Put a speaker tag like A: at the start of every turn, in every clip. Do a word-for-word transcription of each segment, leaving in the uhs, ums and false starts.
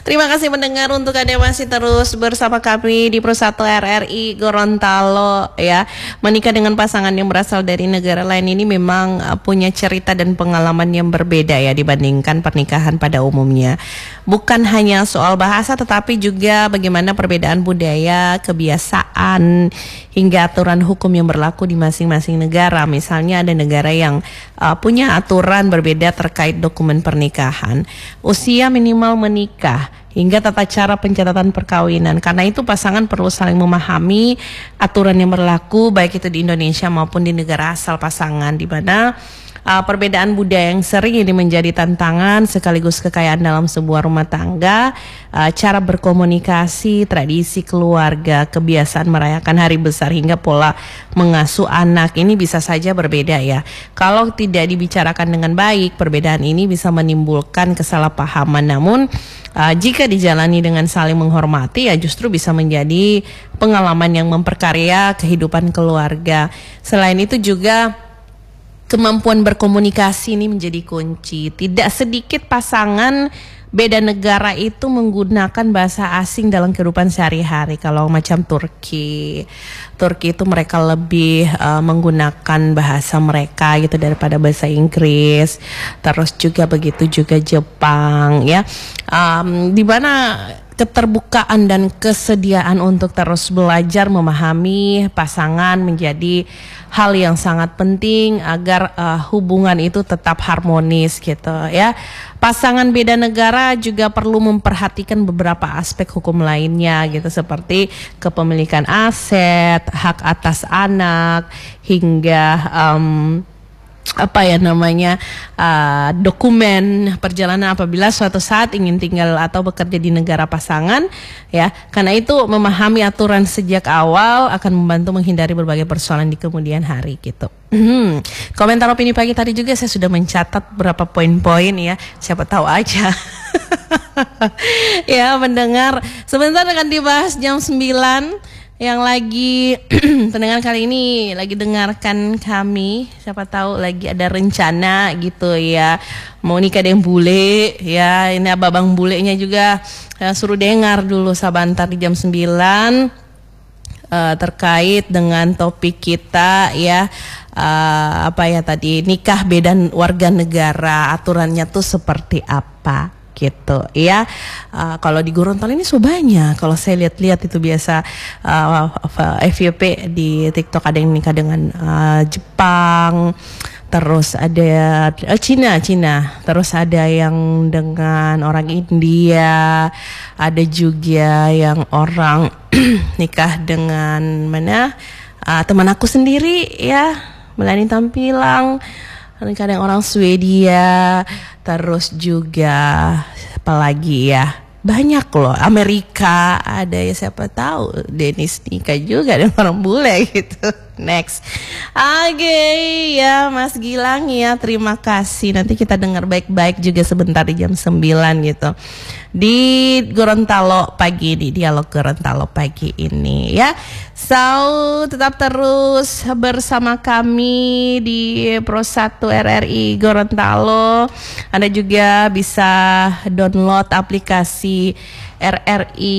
A: Terima kasih mendengar, untuk Anda masih terus bersama kami di Persatu R R I Gorontalo ya. Menikah dengan pasangan yang berasal dari negara lain ini memang uh, punya cerita dan pengalaman yang berbeda ya dibandingkan pernikahan pada umumnya. Bukan hanya soal bahasa tetapi juga bagaimana perbedaan budaya, kebiasaan hingga aturan hukum yang berlaku di masing-masing negara. Misalnya ada negara yang uh, punya aturan berbeda terkait dokumen pernikahan, usia minimal menikah, hingga tata cara pencatatan perkawinan. Karena itu pasangan perlu saling memahami aturan yang berlaku baik itu di Indonesia maupun di negara asal pasangan, di mana uh, perbedaan budaya yang sering ini menjadi tantangan sekaligus kekayaan dalam sebuah rumah tangga. Uh, cara berkomunikasi, tradisi keluarga, kebiasaan merayakan hari besar hingga pola mengasuh anak ini bisa saja berbeda ya. Kalau tidak dibicarakan dengan baik, perbedaan ini bisa menimbulkan kesalahpahaman. Namun Uh, jika dijalani dengan saling menghormati ya justru bisa menjadi pengalaman yang memperkarya kehidupan keluarga. Selain itu juga kemampuan berkomunikasi ini menjadi kunci. Tidak sedikit pasangan beda negara itu menggunakan bahasa asing dalam kehidupan sehari-hari. Kalau macam Turki, Turki itu mereka lebih uh, menggunakan bahasa mereka gitu daripada bahasa Inggris. Terus juga begitu juga Jepang ya, um, di mana keterbukaan dan kesediaan untuk terus belajar memahami pasangan menjadi hal yang sangat penting agar uh, hubungan itu tetap harmonis gitu ya. Pasangan beda negara juga perlu memperhatikan beberapa aspek hukum lainnya gitu, seperti kepemilikan aset, hak atas anak, hingga um, apa ya namanya uh, dokumen perjalanan apabila suatu saat ingin tinggal atau bekerja di negara pasangan ya. Karena itu memahami aturan sejak awal akan membantu menghindari berbagai persoalan di kemudian hari gitu. Hmm. Komentar opini pagi tadi juga saya sudah mencatat beberapa poin-poin ya, siapa tahu aja ya mendengar. Sebentar akan dibahas jam sembilan. Yang lagi pendengar kali ini lagi dengarkan kami, siapa tahu lagi ada rencana gitu ya, mau nikah dengan bule ya. Ini abang bulenya juga ya, suruh dengar dulu sabantar di jam sembilan uh, terkait dengan topik kita ya. Uh, apa ya tadi, nikah beda warga negara, aturannya tuh seperti apa gitu ya. Uh, kalau di Gorontalo ini so banyak. Kalau saya lihat-lihat itu biasa uh, F Y P di TikTok ada yang nikah dengan uh, Jepang, terus ada uh, Cina, Cina, terus ada yang dengan orang India, ada juga yang orang nikah dengan mana? Uh, teman aku sendiri ya, Melani Tampilang, kadang orang Swedia, terus juga apalagi ya, banyak loh, Amerika ada ya, siapa tahu Dennis nikah juga dengan orang bule gitu. Next, oke okay, ya Mas Gilang ya, terima kasih. Nanti kita dengar baik-baik juga sebentar di jam sembilan gitu di Gorontalo pagi, di dialog Gorontalo pagi ini ya. So tetap terus bersama kami di Persatu R R I Gorontalo. Anda juga bisa download aplikasi R R I,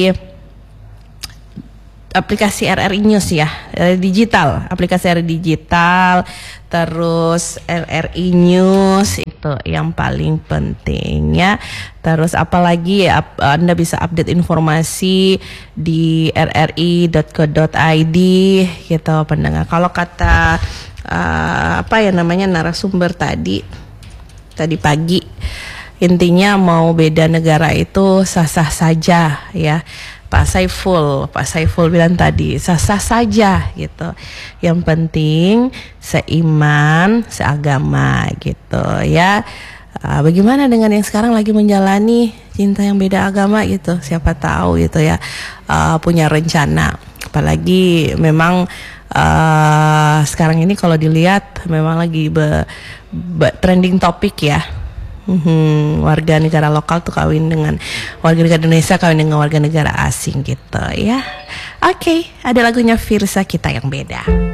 A: aplikasi R R I News ya, R R I digital, aplikasi R R I digital, terus R R I News itu yang paling penting ya. Terus apalagi ya, Anda bisa update informasi di r r i dot co dot i d gitu pendengar. Kalau kata uh, apa ya namanya narasumber tadi tadi pagi, intinya mau beda negara itu sah-sah saja ya. Pak Saiful, Pak Saiful bilang tadi sah-sah saja gitu. Yang penting seiman, seagama gitu ya. Uh, bagaimana dengan yang sekarang lagi menjalani cinta yang beda agama gitu? Siapa tahu gitu ya, uh, punya rencana. Apalagi memang uh, sekarang ini kalau dilihat memang lagi be, be, trending topik ya. Hmm, warga negara lokal tuh kawin dengan warga negara Indonesia, kawin dengan warga negara asing gitu ya. Oke, okay, ada lagunya Firsa, Kita Yang Beda.